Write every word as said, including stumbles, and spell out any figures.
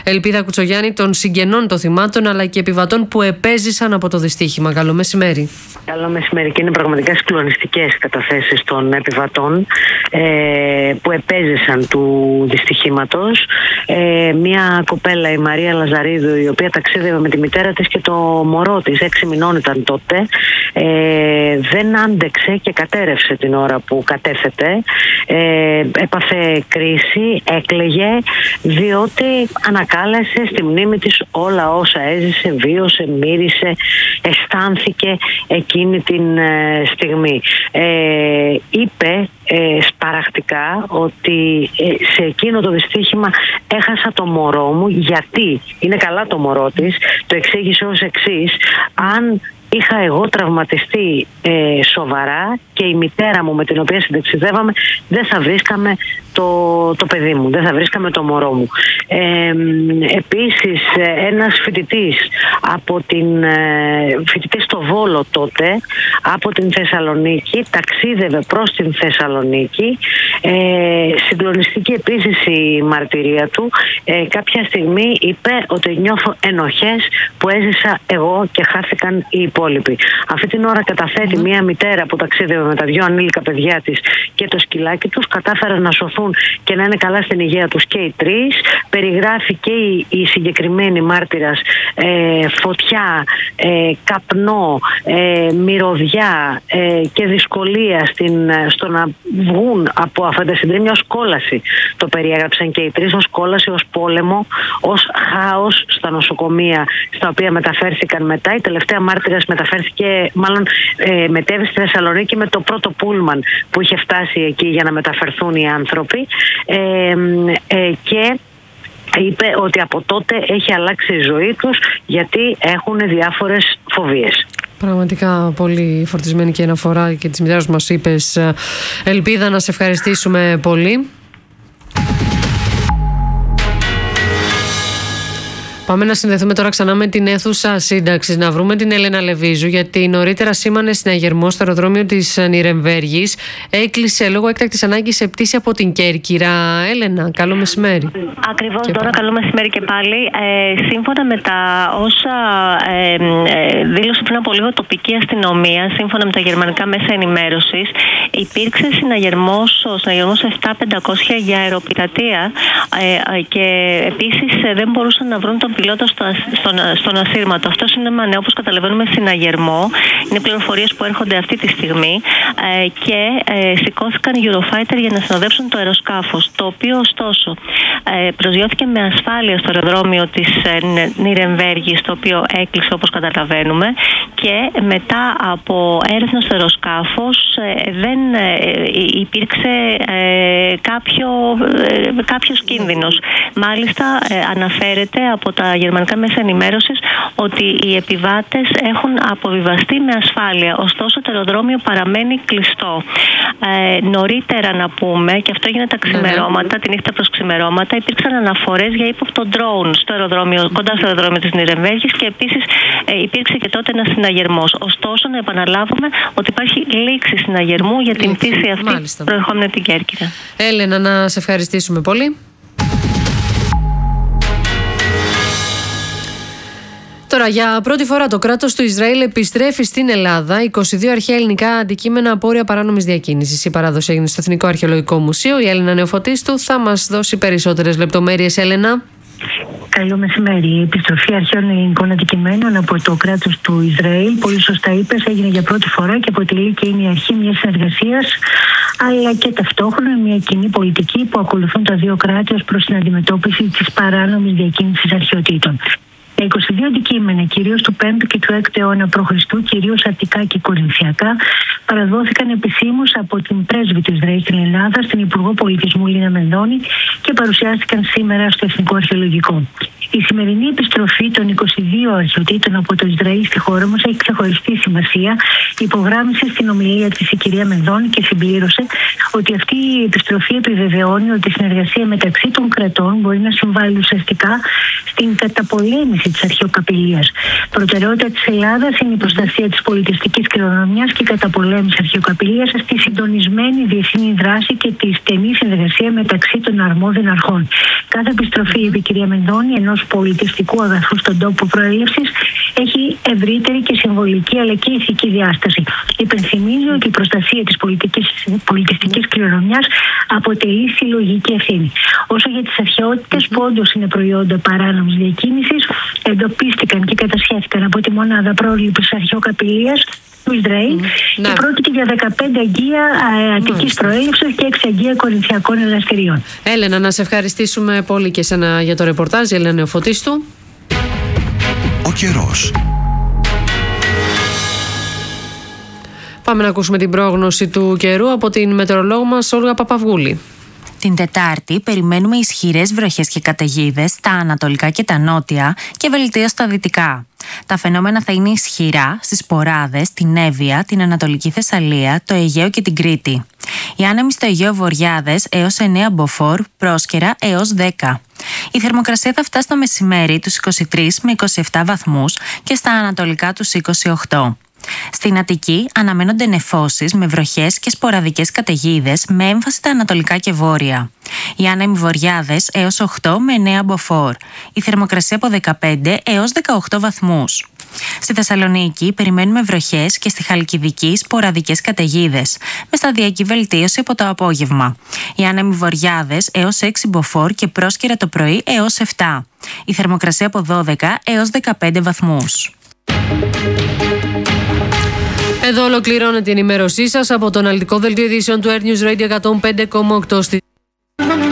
Ελπίδα Κουτσογιάννη, των συγγενών των θυμάτων αλλά και επιβατών που επέζησαν από το δυστύχημα. Καλό μεσημέρι. Καλό μεσημέρι. Και είναι πραγματικά συγκλονιστικές καταθέσεις των επιβατών ε, που επέζησαν του δυστυχήματος. Ε, μια κοπέλα, η Μαρία Λαζαρίδου, η οποία ταξίδευε με τη μητέρα της και το μωρό της, έξι μηνών ήταν τότε, ε, δεν άντεξε και κατέρευσε την ώρα που κατέθετε. Ε, έπαθε κρίση, έκλαιγε, διότι ανακάλεσε στη μνήμη της όλα όσα έζησε, βίωσε, μύρισε, αισθάνθηκε εκείνη την ε, στιγμή. Ε, είπε ε, σπαραχτικά ότι ε, σε εκείνο το δυστύχημα έχασα το μωρό μου, γιατί είναι καλά το μωρό της. Το εξήγησε ως εξής: αν είχα εγώ τραυματιστεί ε, σοβαρά και η μητέρα μου με την οποία συνταξιδεύαμε, δεν θα βρίσκαμε το, το παιδί μου, δεν θα βρίσκαμε το μωρό μου. Ε, επίσης ένας φοιτητής από την ε, φοιτητής στο Βόλο τότε, από την Θεσσαλονίκη, ταξίδευε προς την Θεσσαλονίκη. Ε, συγκλονιστική επίσης η μαρτυρία του. Ε, κάποια στιγμή είπε ότι νιώθω ενοχές που έζησα εγώ και χάθηκαν οι υπόλοιποι. Αυτή την ώρα καταθέτει mm. μια μητέρα που ταξίδευε με τα δυο ανήλικα παιδιά της και το σκυλάκι τους, κατάφεραν να σωθούν και να είναι καλά στην υγεία τους και οι τρεις. Περιγράφει και η, η συγκεκριμένη μάρτυρας ε, φωτιά, ε, καπνό, ε, μυρωδιά ε, και δυσκολία στην, στο να βγουν από αυτά τα συντρίμμια, ως κόλαση. Το περιέγραψαν και οι τρεις, ως κόλαση, ως πόλεμο, ως χάος στα νοσοκομεία στα οποία μεταφέρθηκαν μετά. Η τελευταία μάρτυρας μεταφέρθηκε, μάλλον ε, μετέβη στη Θεσσαλονίκη με το πρώτο πούλμαν που είχε φτάσει εκεί για να μεταφερθούν οι άνθρωποι. Ε, ε, και είπε ότι από τότε έχει αλλάξει η ζωή τους, γιατί έχουν διάφορες φοβίες. Πραγματικά πολύ φορτισμένη και αναφορά και της μητέρας μας είπες, Ελπίδα. Να σε ευχαριστήσουμε πολύ. Πάμε να συνδεθούμε τώρα ξανά με την αίθουσα σύνταξης, να βρούμε την Έλενα Λεβίζου, γιατί νωρίτερα σήμανε συναγερμό στο αεροδρόμιο της Νιρεμβέργης. Έκλεισε λόγω έκτακτης ανάγκης σε πτήση από την Κέρκυρα. Έλενα, καλό μεσημέρι. Ακριβώς, και τώρα πάλι. Καλό μεσημέρι και πάλι. Ε, σύμφωνα με τα όσα ε, ε, δήλωσε πριν από λίγο τοπική αστυνομία, σύμφωνα με τα γερμανικά μέσα ενημέρωσης, υπήρξε συναγερμός, ο συναγερμός επτά χιλιάδες πεντακόσια για αεροπειρατεία ε, και επίσης ε, δεν μπορούσαν να βρουν τον πιλότο στο, στον, στον ασύρματο. Αυτό είναι, όπως καταλαβαίνουμε, συναγερμό. Είναι πληροφορίες που έρχονται αυτή τη στιγμή ε, και ε, σηκώθηκαν Eurofighter για να συνοδεύσουν το αεροσκάφος, το οποίο ωστόσο ε, προσγειώθηκε με ασφάλεια στο αεροδρόμιο της ε, Νιρεμβέργης, το οποίο έκλεισε όπως καταλαβαίνουμε, και μετά από έρευνα στο αεροσκάφος ε, δεν ε, υπήρξε ε, κάποιο, ε, κάποιος κίνδυνος. Μάλιστα ε, αναφέρεται από τα γερμανικά μέσα ενημέρωσης ότι οι επιβάτες έχουν αποβιβαστεί με ασφάλεια. Ωστόσο το αεροδρόμιο παραμένει κλειστό. Ε, νωρίτερα να πούμε, και αυτό έγινε τα ξημερώματα, mm-hmm. τη νύχτα προς ξημερώματα, υπήρξαν αναφορές για ύποπτο ντρόουν στο αεροδρόμιο, κοντά στο αεροδρόμιο της Νιρεμβέργης, και επίσης ε, υπήρξε και τότε ένας συναγερμός. Ωστόσο να επαναλάβουμε ότι υπάρχει λήξη συναγερμού για την πτήση αυτή Μάλιστα. προερχόμενη την Κέρκυρα. Έλενα, να σε ευχαριστήσουμε πολύ. Τώρα, για πρώτη φορά το κράτος του Ισραήλ επιστρέφει στην Ελλάδα είκοσι δύο αρχαία ελληνικά αντικείμενα απόρρια παράνομης διακίνησης. Η παράδοση έγινε στο Εθνικό Αρχαιολογικό Μουσείο. Η Έλληνα Νεοφωτίστου θα μας δώσει περισσότερες λεπτομέρειες. Έλενα. Καλό μεσημέρι. Η επιστροφή αρχαίων ελληνικών αντικειμένων από το κράτος του Ισραήλ, πολύ σωστά είπες, έγινε για πρώτη φορά και αποτελεί και είναι η αρχή μιας συνεργασίας, αλλά και ταυτόχρονα μια κοινή πολιτική που ακολουθούν τα δύο κράτη ως προς την αντιμετώπιση της παράνομης διακίνησης αρχαιοτήτων. Τα είκοσι δύο αντικείμενα, κυρίως του πέμπτου και του έκτου αιώνα π.Χ., κυρίως αττικά και κορινθιακά, παραδόθηκαν επισήμως από την πρέσβη του Ισραήλ στην Ελλάδα, στην Υπουργό Πολιτισμού Λίνα Μενδώνη, και παρουσιάστηκαν σήμερα στο Εθνικό Αρχαιολογικό. Η σημερινή επιστροφή των είκοσι δύο αρχαιοτήτων από το Ισραήλ στη χώρα μας έχει ξεχωριστή σημασία. Υπογράμμισε στην ομιλία της η κυρία Μενδώνη και συμπλήρωσε ότι αυτή η επιστροφή επιβεβαιώνει ότι η συνεργασία μεταξύ των κρατών μπορεί να συμβάλλει ουσιαστικά στην καταπολέμηση της αρχαιοκαπηλείας. Προτεραιότητα της Ελλάδας είναι η προστασία της πολιτιστικής κληρονομιάς και η καταπολέμηση αρχαιοκαπηλείας στη συντονισμένη διεθνή δράση και τη στενή συνεργασία μεταξύ των αρμόδιων αρχών. Κάθε επιστροφή, επί κυρία Μενδώνη, ενός πολιτιστικού αγαθού στον τόπο προέλευσης έχει ευρύτερη και συμβολική αλλά και ηθική διάσταση. Υπενθυμίζω ότι η προστασία της πολιτιστικής κληρονομιάς αποτελεί συλλογική ευθύνη. Όσο για τις αρχαιότητες που όντως είναι προϊόντα παράνομης διακίνησης, εντοπίστηκαν και κατασχέθηκαν από τη μονάδα πρόληψης αρχαιοκαπηλείας του Ισραήλ mm. και πρόκειται για δεκαπέντε αγκία αττικής προέλευσης και έξι αγκία κορινθιακών ελαστηριών. Έλενα, να σε ευχαριστήσουμε πολύ και εσένα για το ρεπορτάζ. Έλενα Νεοφωτίστου. Ο καιρός. Πάμε να ακούσουμε την πρόγνωση του καιρού από την μετεωρολόγο μας Όλγα Παπαυγούλη. Την Τετάρτη περιμένουμε ισχυρές βροχές και καταιγίδες στα ανατολικά και τα νότια και βελτίωση στα δυτικά. Τα φαινόμενα θα είναι ισχυρά στις Ποράδες, την Εύβοια, την Ανατολική Θεσσαλία, το Αιγαίο και την Κρήτη. Οι άνεμοι στο Αιγαίο Βορειάδες έως εννέα μποφόρ, Πρόσκαιρα έως δέκα. Η θερμοκρασία θα φτάσει το μεσημέρι τους είκοσι τρεις με είκοσι επτά βαθμούς και στα ανατολικά τους είκοσι οκτώ. Στην Αττική αναμένονται νεφώσεις με βροχές και σποραδικές καταιγίδες με έμφαση στα ανατολικά και βόρεια. Οι άνεμοι βορειάδες έως οκτώ με εννέα μποφόρ. Η θερμοκρασία από δεκαπέντε έως δεκαοκτώ βαθμούς. Στη Θεσσαλονίκη περιμένουμε βροχές και στη Χαλκιδική σποραδικές καταιγίδες, με σταδιακή βελτίωση από το απόγευμα. Οι άνεμοι βορειάδες έως έξι μποφόρ και Πρόσκαιρα το πρωί έως επτά. Η θερμοκρασία από δώδεκα έως δεκαπέντε βαθμούς. Εδώ ολοκληρώνεται η ενημέρωσή σας από το αναλυτικό δελτίο ειδήσεων του Air News Radio εκατόν πέντε κόμμα οκτώ.